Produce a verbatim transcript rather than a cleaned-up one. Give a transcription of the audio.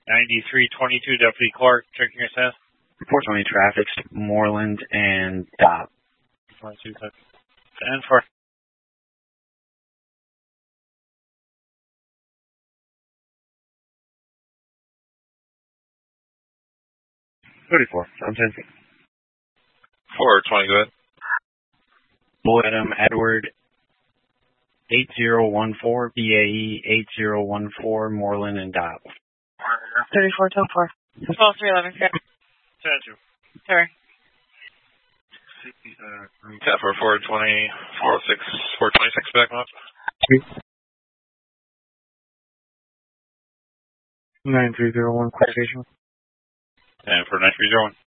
ninety-three twenty-two, Deputy Clark, checking your status. four twenty traffic, Moreland and Dobb. twenty-two, ten four. thirty-four, I'm ten. four twenty, go ahead. Boyd Adam Edward, eight zero one four, B A E eight zero one four, Moreland and Dobb. thirty-four, ten four. twelve three eleven, okay. ten two. Sorry. ten four, four twenty, four oh six, four twenty-six, back up. nine three zero one, quick station. And for nine three zero one.